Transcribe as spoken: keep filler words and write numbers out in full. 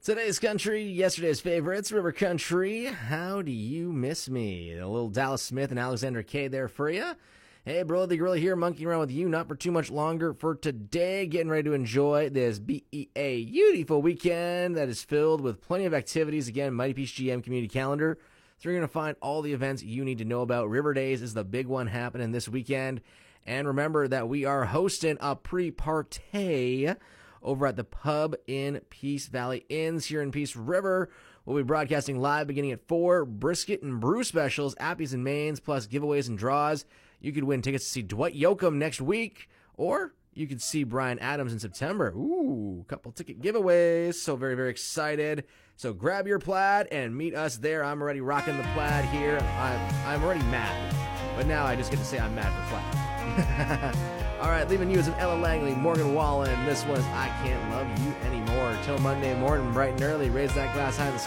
Today's country, yesterday's favorites, River Country. How do you miss me? A little Dallas Smith and Alexander K there for you. Hey, Bro the Gorilla here, monkeying around with you, not for too much longer for today. Getting ready to enjoy this B E A beautiful weekend that is filled with plenty of activities. Again, Mighty Peace G M community calendar. So you're going to find all the events you need to know about. River Days is the big one happening this weekend. And remember that we are hosting a pre-party over at the pub in Peace Valley Inns here in Peace River. We'll be broadcasting live beginning at four. Brisket and brew specials, appies and mains, plus giveaways and draws. You could win tickets to see Dwight Yoakam next week, or you could see Bryan Adams in September. Ooh, couple ticket giveaways. So very, very excited. So grab your plaid and meet us there. I'm already rocking the plaid here. I'm, I'm already mad, but now I just get to say I'm mad for plaid. All right, leaving you as an Ella Langley, Morgan Wallen. This was I Can't Love You Anymore. Till Monday morning, bright and early. Raise that glass high.